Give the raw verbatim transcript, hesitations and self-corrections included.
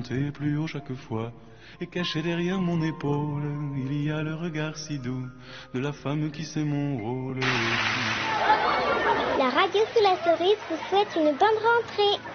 monter plus haut chaque fois. Et caché derrière mon épaule, il y a le regard si doux de la femme qui sait mon rôle. La radio sous la cerise vous souhaite une bonne rentrée.